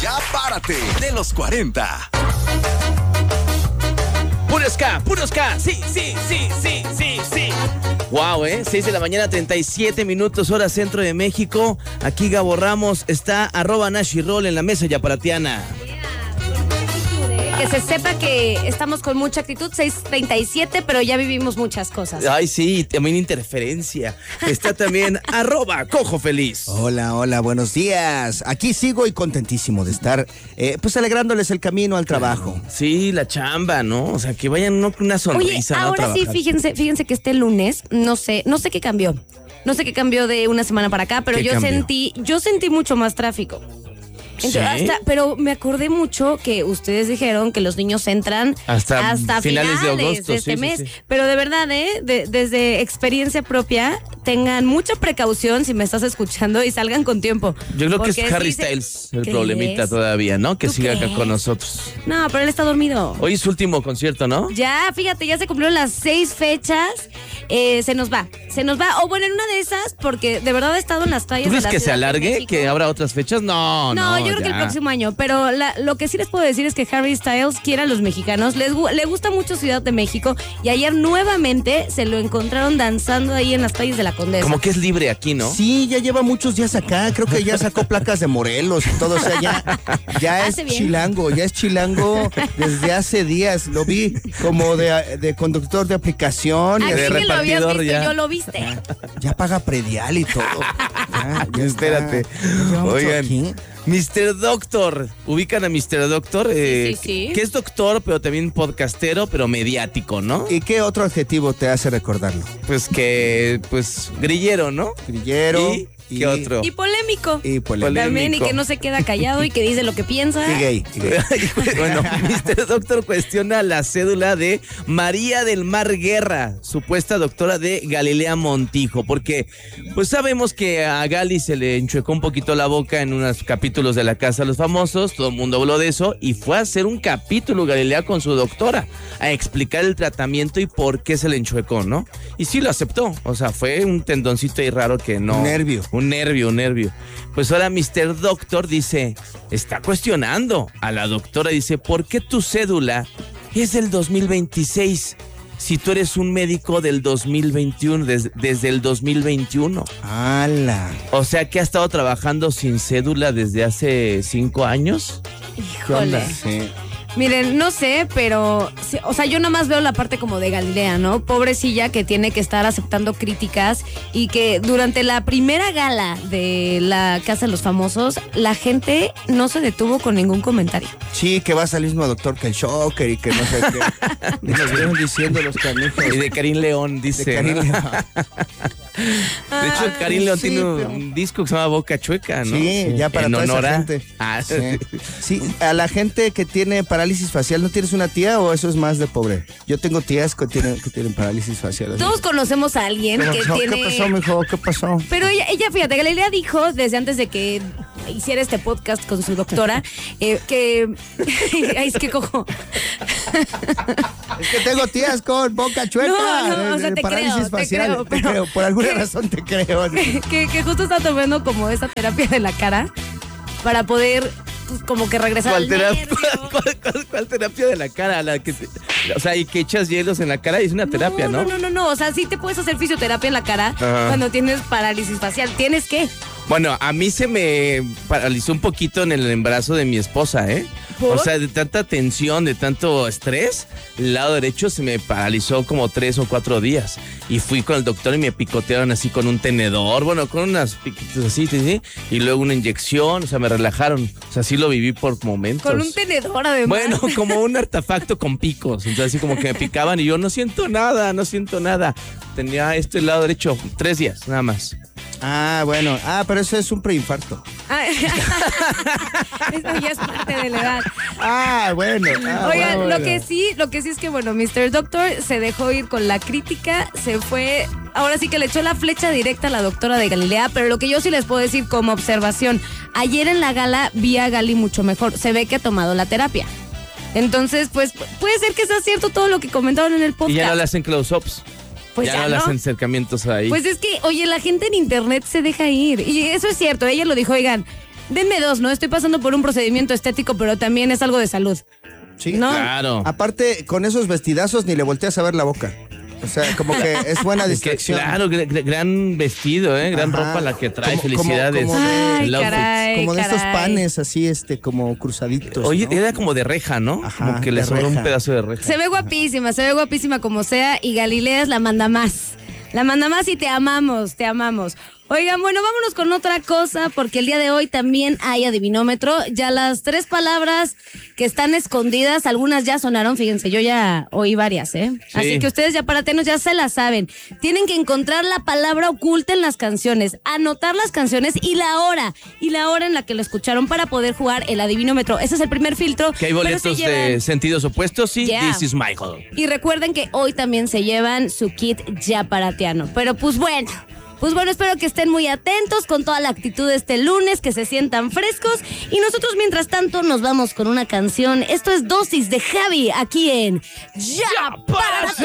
Ya párate de los 40. Puro ska, sí. Wow, 6 de la mañana, 37 minutos, hora centro de México. Aquí Gabo Ramos está @Nashirol en la mesa yaparatiana. Que se sepa que estamos con mucha actitud, 6:37, pero ya vivimos muchas cosas. Ay, sí, también interferencia. Está también @CojoFeliz. Hola, buenos días. Aquí sigo y contentísimo de estar, pues alegrándoles el camino al trabajo. Sí, la chamba, ¿no? O sea, que vayan con una sonrisa. Oye, ahora sí, fíjense que este lunes, no sé qué cambió. No sé qué cambió de una semana para acá, pero yo sentí mucho más tráfico. Entonces, ¿Sí? Pero me acordé mucho que ustedes dijeron que los niños entran hasta finales de agosto, de este mes. Sí. Pero de verdad, desde experiencia propia, tengan mucha precaución si me estás escuchando y salgan con tiempo. Yo creo que es Harry Styles el problemita todavía, ¿no? Que siga acá con nosotros. No, pero él está dormido. Hoy es su último concierto, ¿no? Ya, fíjate, ya se cumplieron las 6 fechas. Se nos va. O bueno, en una de esas, porque de verdad ha estado en las calles. ¿Tú crees de la que se Ciudad de alargue? México. ¿Que habrá otras fechas? No, yo creo que el próximo año. Pero lo que sí les puedo decir es que Harry Styles quiere a los mexicanos. Le gusta mucho Ciudad de México. Y ayer nuevamente se lo encontraron danzando ahí en las calles de la Condesa. Como que es libre aquí, ¿no? Sí, ya lleva muchos días acá. Creo que ya sacó placas de Morelos y todo. O sea, ya es chilango. Ya es chilango desde hace días. Lo vi como de conductor de aplicación. Aquí de que lo habías repartidor visto, ya. yo lo viste. Ya paga predial y todo. Ya Espérate. Oigan, Mr. Doctor, ubican a Mr. Doctor, sí. que es doctor, pero también podcastero, pero mediático, ¿no? ¿Y qué otro adjetivo te hace recordarlo? Pues grillero, ¿no? Grillero. ¿Qué otro? Y polémico. Polémico. También, y que no se queda callado y que dice lo que piensa. Y gay. Bueno, Mr. Doctor cuestiona la cédula de María del Mar Guerra, supuesta doctora de Galilea Montijo, porque pues sabemos que a Gali se le enchuecó un poquito la boca en unos capítulos de La Casa de los Famosos, todo el mundo habló de eso, y fue a hacer un capítulo Galilea con su doctora, a explicar el tratamiento y por qué se le enchuecó, ¿no? Y sí lo aceptó, o sea, fue un tendoncito ahí raro que no... Un nervio. Pues ahora Mr. Doctor está cuestionando a la doctora, dice, ¿por qué tu cédula es del 2026 si tú eres un médico del 2021, desde el 2021? ¡Hala! O sea, que ha estado trabajando sin cédula desde hace 5 años. Híjole. Sí. Miren, no sé, pero, o sea, yo nomás veo la parte como de Galilea, ¿no? Pobrecilla que tiene que estar aceptando críticas y que durante la primera gala de La Casa de los Famosos, la gente no se detuvo con ningún comentario. Sí, que va a salir el mismo doctor que el Shocker y que no sé qué. Nos vieron diciendo los canijos. Y de Karim León, dice. De Karim León. De hecho, Karim León tiene un disco que se llama Boca Chueca, ¿no? Sí, ya para toda esa gente. Sí, a la gente que tiene parálisis facial, ¿no tienes una tía o eso es más de pobre? Yo tengo tías que tienen parálisis facial. Todos conocemos a alguien que tiene... ¿Qué pasó, mijo? ¿Qué pasó? Pero ella, fíjate, Galilea dijo desde antes de que hiciera este podcast con su doctora, que... Ay, es que cojo. Es que tengo tías con boca chueca. No, o sea, te parálisis facial. te creo, por alguna razón te creo. Que justo está tomando como esa terapia de la cara para poder, pues, como que regresar al nervio. ¿Cuál terapia de la cara? O sea, y que echas hielos en la cara y es una terapia, ¿no? No. O sea, sí te puedes hacer fisioterapia en la cara cuando tienes parálisis facial. ¿Tienes qué? Bueno, a mí se me paralizó un poquito en el embarazo de mi esposa, ¿eh? ¿Por? O sea, de tanta tensión, de tanto estrés, el lado derecho se me paralizó como 3 o 4 días. Y fui con el doctor y me picotearon así con un tenedor, bueno, con unas piquitos así, ¿sí? Y luego una inyección, o sea, me relajaron. O sea, sí lo viví por momentos. Con un tenedor, además. Bueno, como un artefacto con picos. Entonces, así como que me picaban y yo no siento nada. Tenía el lado derecho 3 días, nada más. Ah, bueno. Pero eso es un preinfarto. Eso ya es parte de la edad. Bueno. Oigan, bueno. lo que sí es que, bueno, Mr. Doctor se dejó ir con la crítica, se fue, ahora sí que le echó la flecha directa a la doctora de Galilea, pero lo que yo sí les puedo decir como observación, ayer en la gala vi a Gali mucho mejor, se ve que ha tomado la terapia. Entonces, pues, puede ser que sea cierto todo lo que comentaron en el podcast. Y ya no le hacen close-ups. Pues ya no le hacen acercamientos ahí. Pues es que, oye, la gente en internet se deja ir. Y eso es cierto, ella lo dijo, oigan, denme dos, ¿no? Estoy pasando por un procedimiento estético, pero también es algo de salud. Sí, ¿no? Claro. Aparte, con esos vestidazos ni le volteas a ver la boca. O sea, como que es buena distracción. Claro, gran vestido, gran ropa la que trae. Felicidades. Ay, caray, como de estos panes así, como cruzaditos. Oye, ¿no? era como de reja, ¿no? Ajá, como que le sobró un pedazo de reja. Se ve guapísima como sea, y Galilea es la manda más. La manda más y te amamos, te amamos. Oigan, bueno, vámonos con otra cosa, porque el día de hoy también hay adivinómetro. Ya las 3 palabras que están escondidas, algunas ya sonaron, fíjense, yo ya oí varias, ¿eh? Sí. Así que ustedes ya paratenos ya se las saben. Tienen que encontrar la palabra oculta en las canciones, anotar las canciones y la hora en la que lo escucharon para poder jugar el adivinómetro. Ese es el primer filtro. Que hay boletos de sentidos opuestos y This is Michael. Y recuerden que hoy también se llevan su kit ya parateano. Pero pues bueno, espero que estén muy atentos con toda la actitud de este lunes, que se sientan frescos. Y nosotros, mientras tanto, nos vamos con una canción. Esto es Dosis de Javi, aquí en Ya Párate.